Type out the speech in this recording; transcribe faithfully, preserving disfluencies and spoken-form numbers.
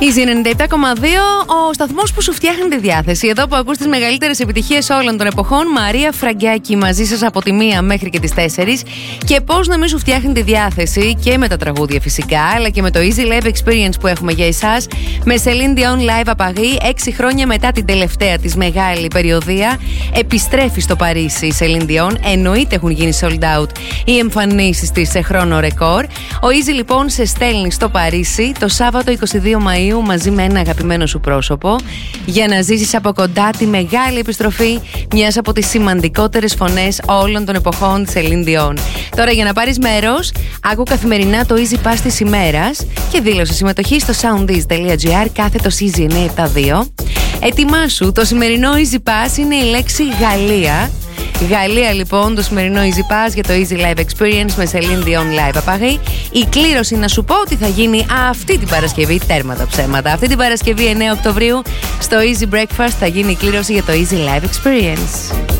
Easy ενενήντα επτά κόμμα δύο, ο σταθμός που σου φτιάχνει τη διάθεση. Εδώ που ακούς τις μεγαλύτερες επιτυχίες όλων των εποχών. Μαρία Φραγκιάκη μαζί σας από τη μία μέχρι και τις τέσσερις. Και πώς να μην σου φτιάχνει τη διάθεση και με τα τραγούδια φυσικά, αλλά και με το Easy Live Experience που έχουμε για εσάς. Με Celine Dion Live à Paris, έξι χρόνια μετά την τελευταία της μεγάλη περιοδία, επιστρέφει στο Παρίσι η Celine Dion. Εννοείται έχουν γίνει sold out οι εμφανίσεις της σε χρόνο ρεκόρ. Ο Easy λοιπόν σε στέλνει στο Παρίσι το Σάββατο είκοσι δύο Μαΐου μαζί με ένα αγαπημένο σου πρόσωπο για να ζήσεις από κοντά τη μεγάλη επιστροφή μιας από τις σημαντικότερες φωνές όλων των εποχών της Celine Dion. Τώρα για να πάρεις μέρος, άκου καθημερινά το Easy Pass της ημέρας και δήλωσε συμμετοχή στο soundease τελεία gr κάθετος Easy εννιακόσια εβδομήντα δύο. Ετοιμάσου, το σημερινό Easy Pass είναι η λέξη Γαλλία. Γαλλία λοιπόν, το σημερινό Easy Pass για το Easy Live Experience με Celine Dion Live à Paris. Η κλήρωση να σου πω ότι θα γίνει αυτή την Παρασκευή, τέρμα τα ψέματα. Αυτή την Παρασκευή εννέα Οκτωβρίου στο Easy Breakfast θα γίνει η κλήρωση για το Easy Live Experience.